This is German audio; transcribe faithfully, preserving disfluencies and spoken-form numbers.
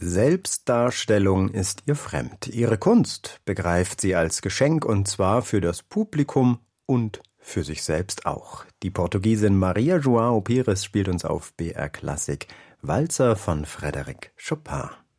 Selbstdarstellung ist ihr fremd. Ihre Kunst begreift sie als Geschenk, und zwar für das Publikum und für sich selbst auch. Die Portugiesin Maria João Pires spielt uns auf B R Klassik Walzer von Frédéric Chopin.